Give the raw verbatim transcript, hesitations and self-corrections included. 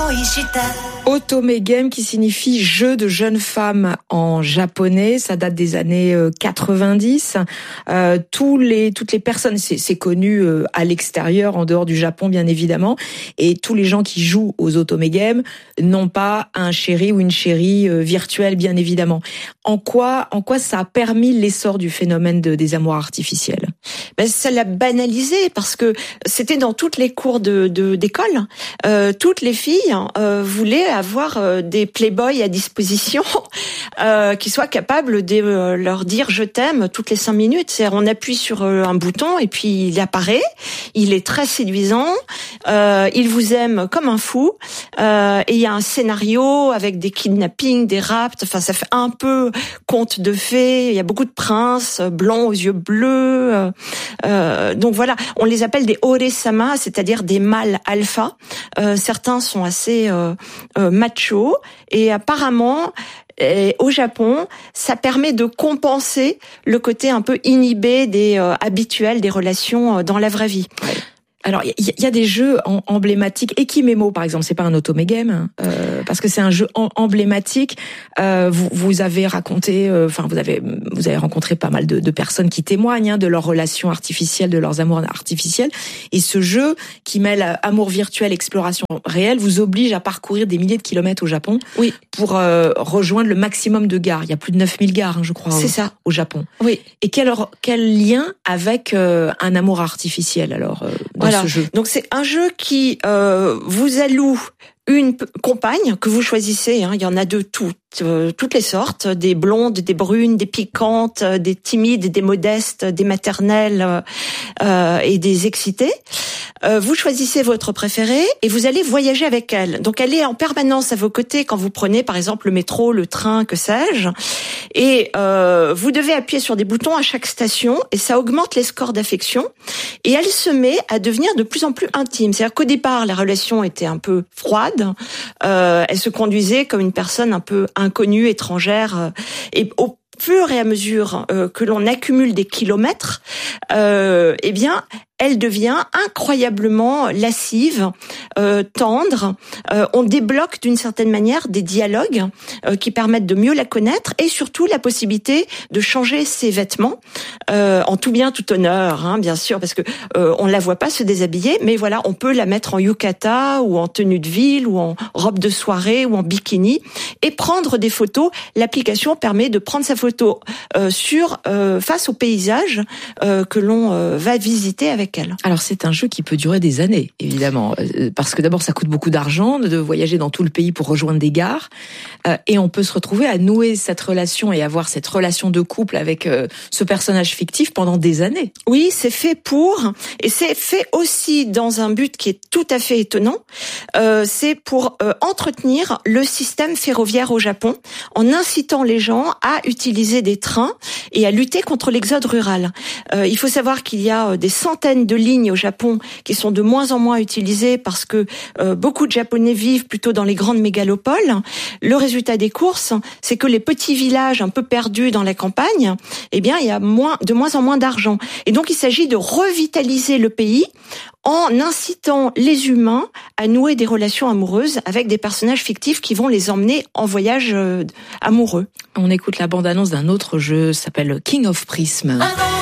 Otome Game qui signifie jeu de jeunes femmes en japonais, ça date des années quatre-vingt-dix. Euh, tous les, toutes les personnes, c'est, c'est connu euh, à l'extérieur, en dehors du Japon bien évidemment, et tous les gens qui jouent aux Otome Game n'ont pas un chéri ou une chérie euh, virtuelle bien évidemment. En quoi, en quoi ça a permis l'essor du phénomène de, des amours artificiels? Ben, ça l'a banalisé parce que c'était dans toutes les cours de, de d'école. Euh, toutes les filles euh, voulaient avoir euh, des playboys à disposition euh, qui soient capables de euh, leur dire je t'aime toutes les cinq minutes. C'est-à-dire on appuie sur euh, un bouton et puis il apparaît. Il est très séduisant. Euh, il vous aime comme un fou. Euh, et il y a un scénario avec des kidnappings, des rapts. Enfin, ça fait un peu conte de fées. Il y a beaucoup de princes blonds aux yeux bleus. Euh, euh, donc voilà, on les appelle des ore-sama, c'est-à-dire des mâles alpha. Euh, certains sont assez euh, euh, machos et apparemment et au Japon, ça permet de compenser le côté un peu inhibé des euh, habituels des relations euh, dans la vraie vie. Ouais. Alors, il y, y a des jeux en, emblématiques. Ekimemo, par exemple, c'est pas un Otome Game, euh, parce que c'est un jeu en, emblématique. Euh, vous, vous avez raconté, enfin, euh, vous avez, vous avez rencontré pas mal de, de personnes qui témoignent hein, de leurs relations artificielles, de leurs amours artificiels. Et ce jeu qui mêle amour virtuel, exploration réelle, vous oblige à parcourir des milliers de kilomètres au Japon. Oui. Pour euh, rejoindre le maximum de gares. Il y a plus de neuf mille gares, hein, je crois. C'est au, ça. Au Japon. Oui. Et quel, quel lien avec euh, un amour artificiel alors euh, dans voilà. ce jeu? Donc c'est un jeu qui euh, vous alloue une compagne que vous choisissez, hein, il y en a de toutes, euh, toutes les sortes, des blondes, des brunes, des piquantes, des timides, des modestes, des maternelles euh, et des excitées. Euh, vous choisissez votre préférée et vous allez voyager avec elle. Donc elle est en permanence à vos côtés quand vous prenez par exemple le métro, le train, que sais-je. Et euh, vous devez appuyer sur des boutons à chaque station et ça augmente les scores d'affection. Et elle se met à devenir de plus en plus intime. C'est-à-dire qu'au départ, la relation était un peu froide. Euh, elle se conduisait comme une personne un peu inconnue, étrangère. Et au fur et à mesure euh, que l'on accumule des kilomètres, euh, eh bien, elle devient incroyablement lascive, euh, tendre. Euh, on débloque d'une certaine manière des dialogues euh, qui permettent de mieux la connaître et surtout la possibilité de changer ses vêtements euh, en tout bien, tout honneur, hein, bien sûr, parce que euh, on la voit pas se déshabiller, mais voilà, on peut la mettre en yukata ou en tenue de ville ou en robe de soirée ou en bikini et prendre des photos. L'application permet de prendre sa photo euh, sur euh, face au paysage euh, que l'on euh, va visiter avec elle. Alors c'est un jeu qui peut durer des années, évidemment, parce que d'abord ça coûte beaucoup d'argent de voyager dans tout le pays pour rejoindre des gares, euh, et on peut se retrouver à nouer cette relation et avoir cette relation de couple avec euh, ce personnage fictif pendant des années. Oui, c'est fait pour, et c'est fait aussi dans un but qui est tout à fait étonnant, euh, c'est pour euh, entretenir le système ferroviaire au Japon, en incitant les gens à utiliser des trains et à lutter contre l'exode rural. Euh, il faut savoir qu'il y a des centaines de lignes au Japon qui sont de moins en moins utilisées parce que euh, beaucoup de Japonais vivent plutôt dans les grandes mégalopoles. Le résultat des courses, c'est que les petits villages un peu perdus dans la campagne, eh bien, il y a moins, de moins en moins d'argent. Et donc, il s'agit de revitaliser le pays en incitant les humains à nouer des relations amoureuses avec des personnages fictifs qui vont les emmener en voyage euh, amoureux. On écoute la bande-annonce d'un autre jeu, ça s'appelle King of Prism.